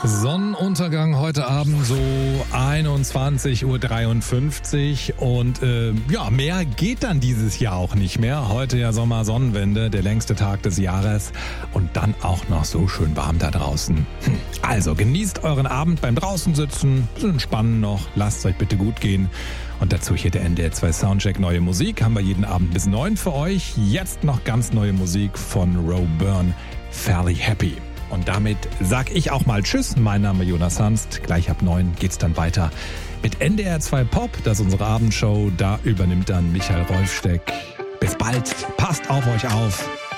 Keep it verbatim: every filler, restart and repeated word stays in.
Sonnenuntergang heute Abend so einundzwanzig Uhr dreiundfünfzig und äh, ja, mehr geht dann dieses Jahr auch nicht mehr. Heute ja Sommer-Sonnenwende, der längste Tag des Jahres und dann auch noch so schön warm da draußen. Also genießt euren Abend beim draußen sitzen, entspannen noch, lasst es euch bitte gut gehen. Und dazu hier der N D R zwei Soundcheck Neue Musik, haben wir jeden Abend bis neun für euch. Jetzt noch ganz neue Musik von Roe Byrne, Fairly Happy. Und damit sag ich auch mal Tschüss. Mein Name ist Jonas Hanst. Gleich ab neun geht's dann weiter mit N D R zwei Pop. Das ist unsere Abendshow. Da übernimmt dann Michael Rolfsteck. Bis bald. Passt auf euch auf.